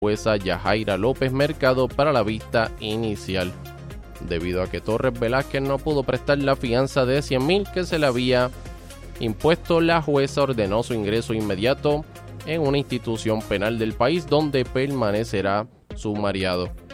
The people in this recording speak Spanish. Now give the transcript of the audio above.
jueza Yajaira López Mercado para la vista inicial. Debido a que Torres Velázquez no pudo prestar la fianza de $100,000 que se le había impuesto, la jueza ordenó su ingreso inmediato en una institución penal del país donde permanecerá sumariado.